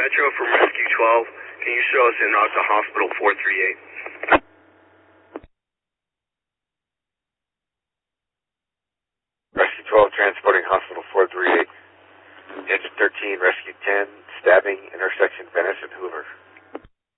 Metro from Rescue 12. Can you show us en route to Hospital 438? Rescue 12 transporting Hospital 438. Engine 13, Rescue 10, stabbing, intersection Venice and Hoover.